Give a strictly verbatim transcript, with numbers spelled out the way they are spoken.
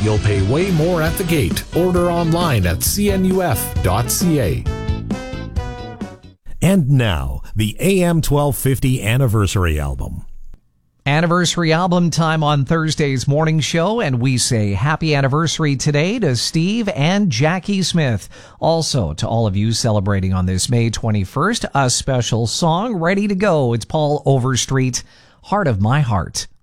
you'll pay way more at the gate. Order online at c n u f dot c a. And now, the A M twelve fifty Anniversary Album. Anniversary album time on Thursday's morning show, and we say happy anniversary today to Steve and Jackie Smith. Also, to all of you celebrating on this May twenty-first, a special song ready to go. It's Paul Overstreet, Heart of My Heart.